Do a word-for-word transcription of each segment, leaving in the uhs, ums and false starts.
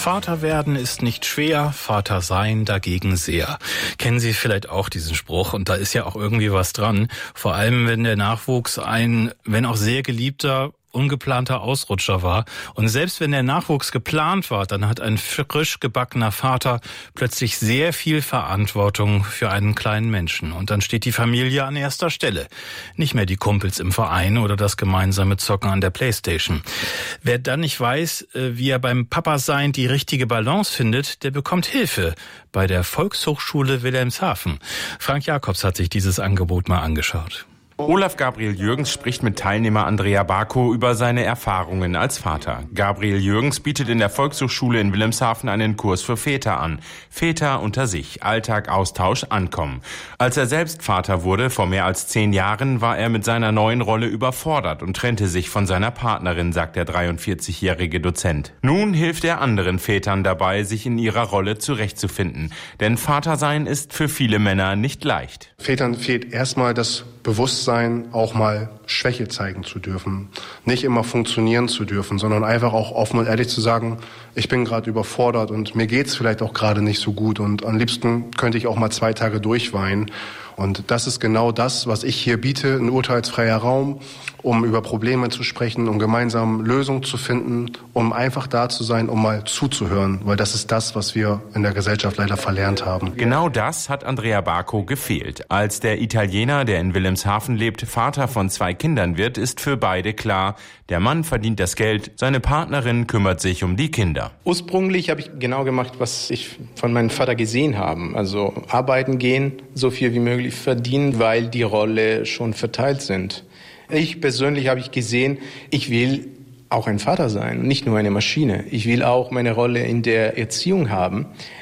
Vater werden ist nicht schwer, Vater sein dagegen sehr. Kennen Sie vielleicht auch diesen Spruch? Und da ist ja auch irgendwie was dran. Vor allem, wenn der Nachwuchs ein, wenn auch sehr geliebter, ungeplanter Ausrutscher war. Und selbst wenn der Nachwuchs geplant war, dann hat ein frisch gebackener Vater plötzlich sehr viel Verantwortung für einen kleinen Menschen. Und dann steht die Familie an erster Stelle. Nicht mehr die Kumpels im Verein oder das gemeinsame Zocken an der Playstation. Wer dann nicht weiß, wie er beim Papa-Sein die richtige Balance findet, der bekommt Hilfe bei der Volkshochschule Wilhelmshaven. Frank Jakobs hat sich dieses Angebot mal angeschaut. Olaf Gabriel Jürgens spricht mit Teilnehmer Andrea Barko über seine Erfahrungen als Vater. Gabriel Jürgens bietet in der Volkshochschule in Wilhelmshaven einen Kurs für Väter an. Väter unter sich, Alltag, Austausch, Ankommen. Als er selbst Vater wurde, vor mehr als zehn Jahren, war er mit seiner neuen Rolle überfordert und trennte sich von seiner Partnerin, sagt der dreiundvierzigjährige Dozent. Nun hilft er anderen Vätern dabei, sich in ihrer Rolle zurechtzufinden. Denn Vatersein ist für viele Männer nicht leicht. Vätern fehlt erstmal das Bewusstsein, auch mal Schwäche zeigen zu dürfen, nicht immer funktionieren zu dürfen, sondern einfach auch offen und ehrlich zu sagen, ich bin gerade überfordert und mir geht's vielleicht auch gerade nicht so gut und am liebsten könnte ich auch mal zwei Tage durchweinen. Und das ist genau das, was ich hier biete, ein urteilsfreier Raum, um über Probleme zu sprechen, um gemeinsam Lösungen zu finden, um einfach da zu sein, um mal zuzuhören, weil das ist das, was wir in der Gesellschaft leider verlernt haben. Genau das hat Andrea Barko gefehlt. Als der Italiener, der in Wilhelmshaven lebt, Vater von zwei Kindern wird, ist für beide klar, der Mann verdient das Geld, seine Partnerin kümmert sich um die Kinder. Ursprünglich habe ich genau gemacht, was ich von meinem Vater gesehen habe. Also arbeiten gehen, so viel wie möglich verdienen, weil die Rolle schon verteilt sind. Ich persönlich habe ich gesehen, ich will auch ein Vater sein, nicht nur eine Maschine. Ich will auch meine Rolle in der Erziehung haben.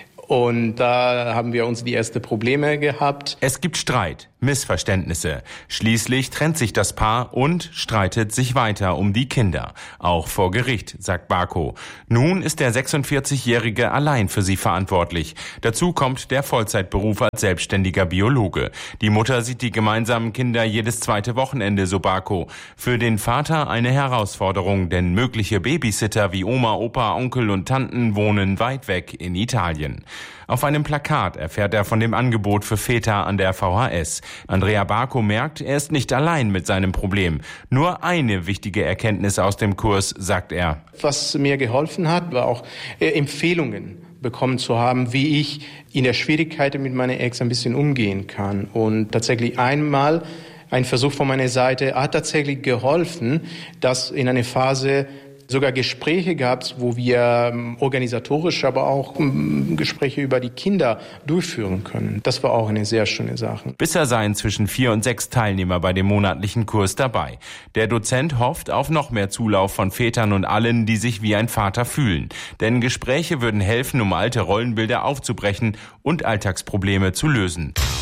Und da haben wir uns die ersten Probleme gehabt. Es gibt Streit, Missverständnisse. Schließlich trennt sich das Paar und streitet sich weiter um die Kinder. Auch vor Gericht, sagt Barko. Nun ist der sechsundvierzigjährige allein für sie verantwortlich. Dazu kommt der Vollzeitberuf als selbstständiger Biologe. Die Mutter sieht die gemeinsamen Kinder jedes zweite Wochenende, so Barko. Für den Vater eine Herausforderung, denn mögliche Babysitter wie Oma, Opa, Onkel und Tanten wohnen weit weg in Italien. Auf einem Plakat erfährt er von dem Angebot für Väter an der V H S. Andrea Barko merkt, er ist nicht allein mit seinem Problem. Nur eine wichtige Erkenntnis aus dem Kurs, sagt er. Was mir geholfen hat, war auch äh, Empfehlungen bekommen zu haben, wie ich in der Schwierigkeit mit meiner Ex ein bisschen umgehen kann. Und tatsächlich einmal ein Versuch von meiner Seite hat tatsächlich geholfen, dass in einer Phase sogar Gespräche gab, wo wir organisatorisch, aber auch Gespräche über die Kinder durchführen können. Das war auch eine sehr schöne Sache. Bisher seien zwischen vier und sechs Teilnehmer bei dem monatlichen Kurs dabei. Der Dozent hofft auf noch mehr Zulauf von Vätern und allen, die sich wie ein Vater fühlen. Denn Gespräche würden helfen, um alte Rollenbilder aufzubrechen und Alltagsprobleme zu lösen.